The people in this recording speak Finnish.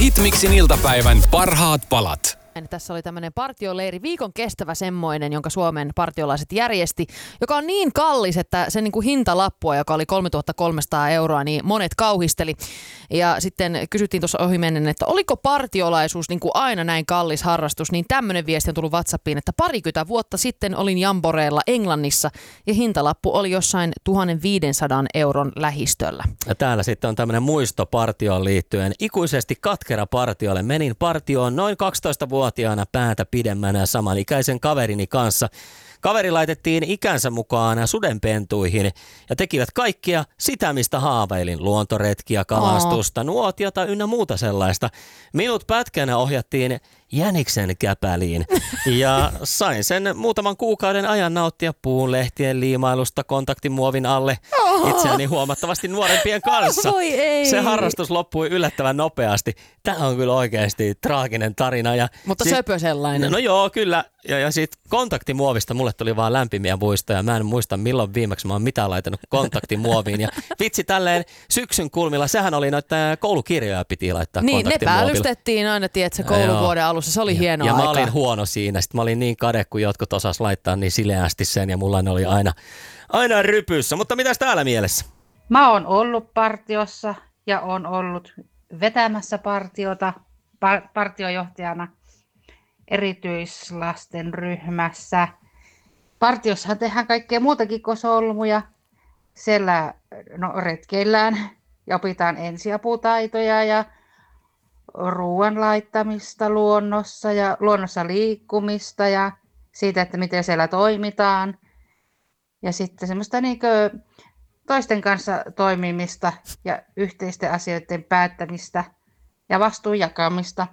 Hitmixin iltapäivän parhaat palat. Tässä oli tämmöinen partioleiri, viikon kestävä semmoinen, jonka Suomen partiolaiset järjesti, joka on niin kallis, että sen niin kuin hintalappua, joka oli 3300 euroa, niin monet kauhisteli. Ja sitten kysyttiin tuossa ohimennen, että oliko partiolaisuus niin kuin aina näin kallis harrastus, niin tämmöinen viesti on tullut WhatsAppiin, että 20 vuotta sitten olin Jamboreella Englannissa ja hintalappu oli jossain 1500 euron lähistöllä. Ja täällä sitten on tämmöinen muisto partioon liittyen. Ikuisesti katkera partiolle. Menin partioon noin 12-vuotiaana päätä pidemmänä samanikäisen kaverini kanssa. Kaveri laitettiin ikänsä mukaan sudenpentuihin ja tekivät kaikkia sitä, mistä haaveilin. Luontoretkiä, kalastusta, nuotiota ynnä muuta sellaista. Minut pätkänä ohjattiin jäniksen käpäliin ja sain sen muutaman kuukauden ajan nauttia puun lehtien liimailusta kontaktimuovin alle itseäni huomattavasti nuorempien kanssa. Se harrastus loppui yllättävän nopeasti. Tämä on kyllä oikeasti traaginen tarina. Mutta söpö sellainen. No joo, kyllä. Ja siitä kontaktimuovista mulle tuli vaan lämpimiä muistoja. Mä en muista milloin viimeksi mä oon mitään laitanut kontaktimuoviin. Ja vitsi tälleen syksyn kulmilla, sehän oli noita koulukirjoja piti laittaa kontaktimuovilla. Niin, ne päällystettiin aina, tiedätkö, kouluvuoden alussa. Se oli hieno aika. Ja mä olin huono siinä. Sitten mä olin niin kade, kun jotkut osas laittaa niin sileästi sen ja mulla ne oli aina rypyssä. Mutta mitäs täällä mielessä? Mä oon ollut partiossa ja oon ollut vetämässä partiota, partiojohtajana erityislasten ryhmässä. Partiossahan tehdään kaikkea muutakin kuin solmuja. Siellä retkeillään ja opitaan ensiaputaitoja ja ruoan laittamista luonnossa ja luonnossa liikkumista ja siitä, että miten siellä toimitaan. Ja sitten semmoista toisten kanssa toimimista ja yhteisten asioiden päättämistä ja vastuun jakamista.